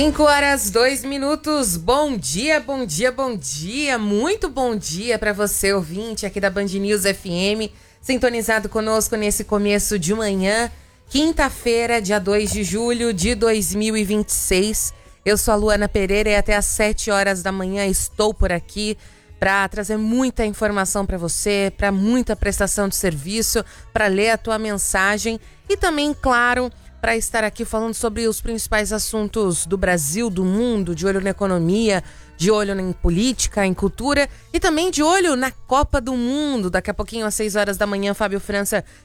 5h02. Bom dia, bom dia, bom dia. Muito bom dia para você, ouvinte aqui da Band News FM, sintonizado conosco nesse começo de manhã, quinta-feira, dia 2 de julho de 2026. Eu sou a Luana Pereira e até às 7 horas da manhã estou por aqui para trazer muita informação para você, para muita prestação de serviço, para ler a tua mensagem e também, claro, para estar aqui falando sobre os principais assuntos do Brasil, do mundo, de olho na economia, de olho em política, em cultura e também de olho na Copa do Mundo. Daqui a pouquinho, às 6 horas da manhã, Fábio França